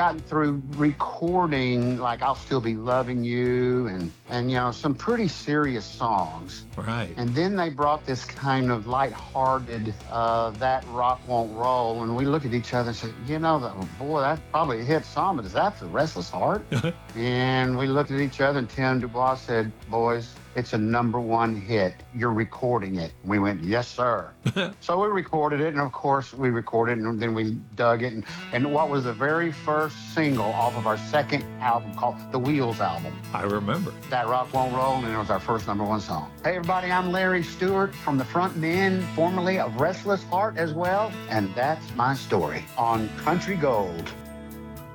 gotten through recording, like I'll Still Be Loving You and you know, some pretty serious songs. Right. And then they brought this kind of lighthearted, That Rock Won't Roll. And we looked at each other and said, you know, boy, that's probably a hit song, but is that the Restless Heart? And we looked at each other and Tim Dubois said, boys, it's a #1 hit. You're recording it. We went, yes, sir. So we recorded it, and of course we recorded it, and then we dug it. And what was the very first single off of our second album called The Wheels album? I remember. That Rock Won't Roll, and it was our first #1 song. Hey everybody, I'm Larry Stewart from the front men, formerly of Restless Heart as well, and that's my story on Country Gold.